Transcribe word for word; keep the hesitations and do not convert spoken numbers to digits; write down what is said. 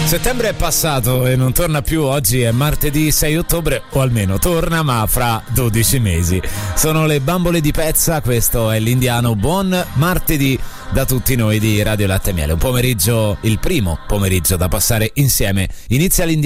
Settembre è passato e non torna più. Oggi è martedì sei ottobre, o almeno torna, ma fra dodici mesi. Sono le bambole di Pezza, questo è l'Indiano. Buon martedì da tutti noi di Radio Latte e Miele. Un pomeriggio, il primo pomeriggio da passare insieme. Inizia l'Indiano